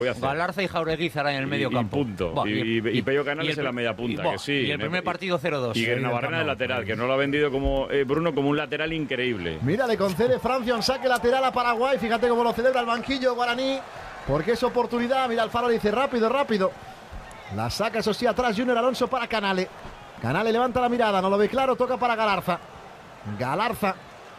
Galarza y Jaureguizar en el medio campo. Punto. Y Pello Canales en la media punta, que sí. Y el primer partido 0-2. Y Navarrena de lateral, que no lo ha vendido como Bruno como un lateral increíble. Mira, le concede Francia un saque lateral a Paraguay. Fíjate cómo lo celebra el banquillo guaraní, porque es oportunidad. Mira, Alfaro le dice rápido, rápido. La saca, eso sí, atrás Junior Alonso para Canale. Canale levanta la mirada, no lo ve claro, toca para Galarza. Galarza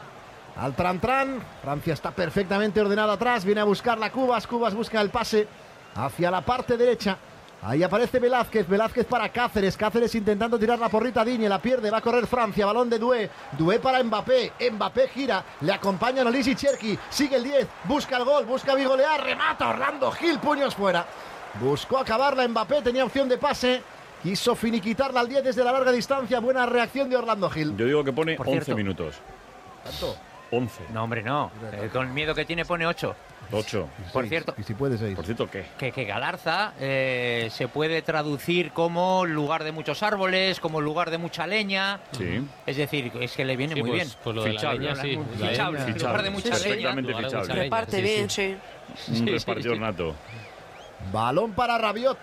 al Tran. Francia está perfectamente ordenada atrás, viene a buscar la Cubas busca el pase hacia la parte derecha. Ahí aparece Velázquez para Cáceres intentando tirar la porrita a Digne, la pierde, va a correr Francia, balón de Doué para Mbappé gira, le acompañan Olise y Cherki, sigue el 10, busca el gol, busca vigolear, remata Orlando Gil, puños fuera. Buscó acabarla Mbappé, tenía opción de pase, quiso finiquitarla al 10 desde la larga distancia, buena reacción de Orlando Gil. Yo digo que pone 11 minutos. ¿Cuánto? 11. No, hombre, no. Con el miedo que tiene pone 8. 8. Por cierto. Y si puede 6. Por cierto, ¿qué? Que Galarza se puede traducir como lugar de muchos árboles, como lugar de mucha leña. Sí. Es decir, es que le viene muy bien. Pues lo fichable, de la leña, sí. Fichable. Lugar de mucha leña. Perfectamente fichable. Reparte bien, sí. Un repartidor nato. Balón para Rabiot.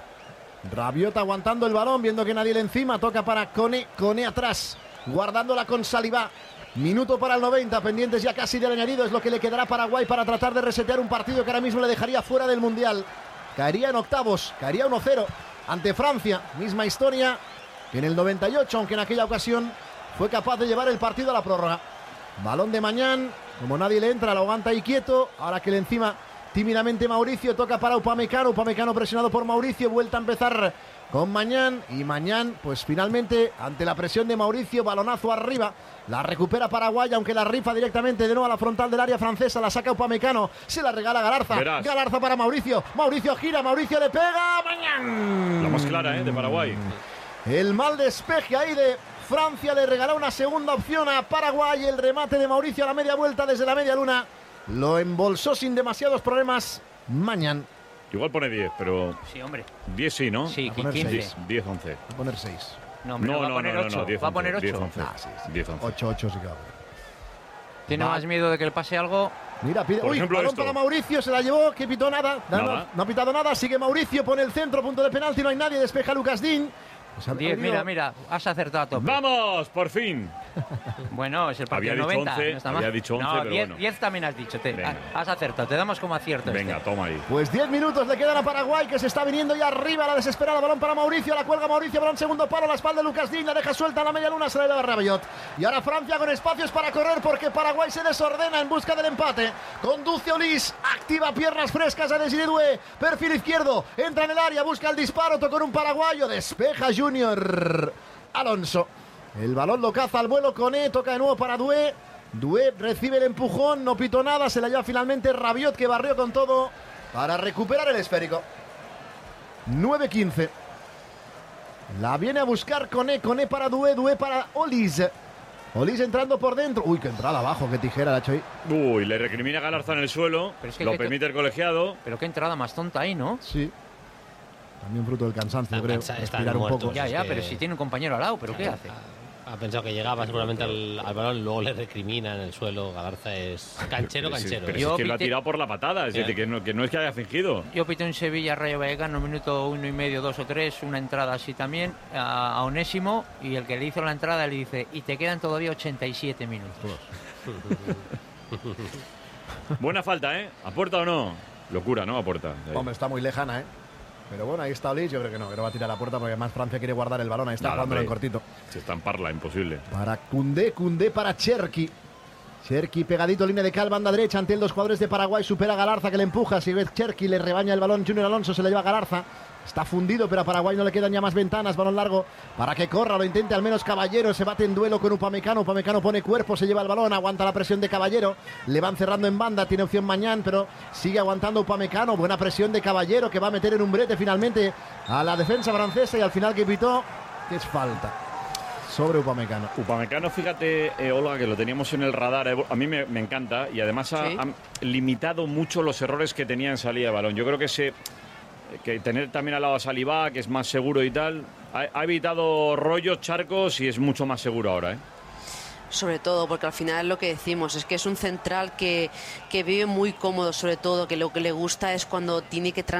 Rabiot aguantando el balón, viendo que nadie le encima. Toca para Koné atrás, guardándola con Saliba. Minuto para el 90, pendientes ya casi del añadido. Es lo que le quedará a Paraguay para tratar de resetear un partido que ahora mismo le dejaría fuera del Mundial. Caería en octavos, caería 1-0 ante Francia. Misma historia que en el 98, aunque en aquella ocasión fue capaz de llevar el partido a la prórroga. Balón de Mañán, como nadie le entra, lo aguanta ahí quieto. Ahora que le encima tímidamente Mauricio, toca para Upamecano presionado por Mauricio, vuelta a empezar con Mañán, y Mañán pues finalmente ante la presión de Mauricio, balonazo arriba, la recupera Paraguay, aunque la rifa directamente de nuevo a la frontal del área francesa, la saca Upamecano, se la regala Galarza. Verás. Galarza para Mauricio gira, Mauricio le pega, Mañán. La más clara, de Paraguay. El mal despeje ahí de Francia le regaló una segunda opción a Paraguay, el remate de Mauricio a la media vuelta desde la media luna, lo embolsó sin demasiados problemas Mañán. Igual pone 10, pero... Sí, hombre. 10 sí, ¿no? Sí, A poner 15. 10, 11. Va a poner 6. No, hombre, va a poner 8. 10, Va a poner 8. 10, 11. Ah, sí. 10, 11. 8 sí que va a poner. ¿Tiene más miedo de que le pase algo? Mira, pide, Por ejemplo, balón esto. para Mauricio, se la llevó, que pitó nada. No ha pitado nada, sigue Mauricio, pone el centro, punto de penalti, no hay nadie, despeja Lucas Dín. 10, mira, has acertado a tope. ¡Vamos! ¡Por fin! Bueno, es el partido Había dicho 90. 11, no está había mal. dicho 11, no, pero 10, bueno. 10 también has dicho. Venga. Has acertado, te damos como acierto. Venga, toma ahí. Pues 10 minutos le quedan a Paraguay, que se está viniendo ya arriba, la desesperada, balón para Mauricio, la cuelga Mauricio, balón segundo palo, la espalda de Lucas Dín, la deja suelta en la media luna, se la lleva Rabiot. Y ahora Francia con espacios para correr, porque Paraguay se desordena en busca del empate. Conduce Olise, activa piernas frescas a Desiré Doué, perfil izquierdo, entra en el área, busca el disparo, tocó en un paraguayo, despeja Junior Alonso. El balón lo caza al vuelo Koné, toca de nuevo para Doué. Doué recibe el empujón, no pitó nada, se la lleva finalmente Rabiot, que barrió con todo para recuperar el esférico. 9-15. La viene a buscar Koné para Doué para Olise. Olise entrando por dentro. Uy, qué entrada abajo, qué tijera la ha hecho ahí. Uy, le recrimina a Galarza en el suelo. Pero es que lo permite el colegiado. Pero qué entrada más tonta ahí, ¿no? Sí. También fruto del cansancio, creo. Respirar un poco. Ya, pero si tiene un compañero al lado, ¿pero qué hace? Ha pensado que llegaba seguramente al balón, luego le recrimina en el suelo. Galarza es canchero. Pero es que lo ha tirado por la patada, es decir, que no es que haya fingido. Yo pité en Sevilla Rayo Vallecano, minuto 1 y medio, 2 o 3, una entrada así también, a Onésimo, y el que le hizo la entrada le dice, y te quedan todavía 87 minutos. Buena falta, ¿A puerta o no? Locura, ¿no? A puerta. Hombre, está muy lejana, Pero bueno, ahí está Olise, yo creo que no va a tirar a la puerta porque además Francia quiere guardar el balón, ahí está jugando en cortito. Se estamparla, imposible. Para Koundé para Cherki. Cherki pegadito, línea de cal, banda derecha ante los jugadores de Paraguay, supera a Galarza que le empuja, sigue Cherki, le rebaña el balón, Junior Alonso se le lleva a Galarza. Está fundido, pero a Paraguay no le quedan ya más ventanas. Balón largo para que corra, lo intente al menos Caballero. Se bate en duelo con Upamecano. Upamecano pone cuerpo, se lleva el balón, aguanta la presión de Caballero. Le van cerrando en banda, tiene opción Mañán, pero sigue aguantando Upamecano. Buena presión de Caballero, que va a meter en un brete finalmente a la defensa francesa. Y al final que pitó, que es falta sobre Upamecano. Upamecano, fíjate, Olga, que lo teníamos en el radar. A mí me encanta y además ha limitado mucho los errores que tenía en salida de balón. Yo creo que tener también al lado a Saliba, que es más seguro y tal, ha evitado rollos, charcos y es mucho más seguro ahora, Sobre todo, porque al final lo que decimos es que es un central que vive muy cómodo, sobre todo, que lo que le gusta es cuando tiene que